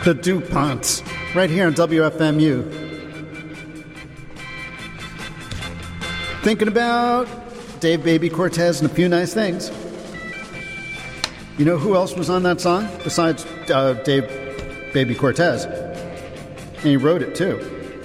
The DuPonts, right here on WFMU. Thinking about Dave Baby Cortez and a few nice things. You know who else was on that song besides Dave Baby Cortez? And he wrote it too.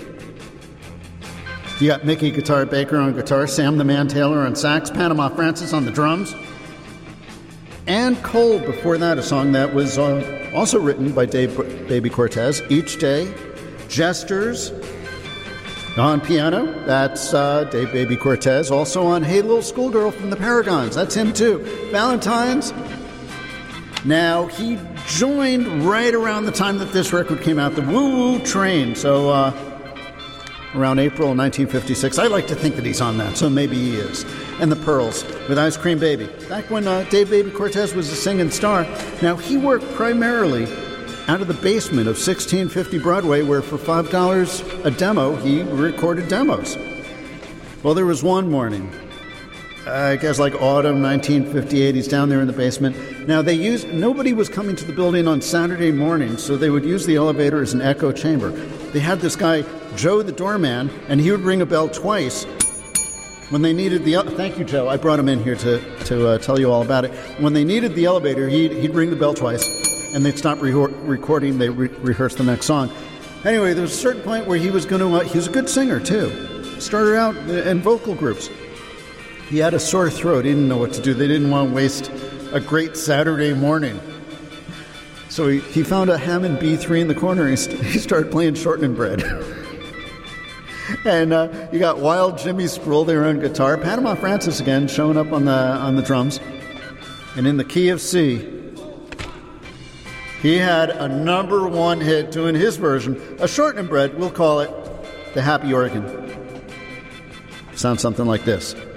You got Mickey Guitar Baker on guitar, Sam the Man Taylor on sax, Panama Francis on the drums, and Cole before that, a song that was also written by Dave Baby Cortez, Each Day, Gestures on piano, that's Dave Baby Cortez, also on Hey Little Schoolgirl from the Paragons, that's him too, Valentine's. Now, he joined right around the time that this record came out, the Woo Woo Train, so around April 1956. I like to think that he's on that, so maybe he is. And the Pearls with Ice Cream Baby. Back when Dave Baby Cortez was a singing star. Now, he worked primarily out of the basement of 1650 Broadway, where for $5 a demo, he recorded demos. Well, there was one morning, I guess like autumn 1958, he's down there in the basement. Now, nobody was coming to the building on Saturday morning, so they would use the elevator as an echo chamber. They had this guy, Joe the doorman, and he would ring a bell twice when they needed the... Thank you, Joe. I brought him in here to tell you all about it. When they needed the elevator, he'd ring the bell twice, and they'd stop recording. They rehearsed the next song. Anyway, there was a certain point where he was going to... he was a good singer, too. Started out in vocal groups. He had a sore throat. He didn't know what to do. They didn't want to waste a great Saturday morning. So he found a Hammond B3 in the corner, and he started playing Shortening Bread. And you got Wild Jimmy Sproul there on guitar. Panama Francis again showing up on the drums. And in the key of C, he had a number one hit doing his version. A Shortening Bread, we'll call it the Happy Organ. Sounds something like this.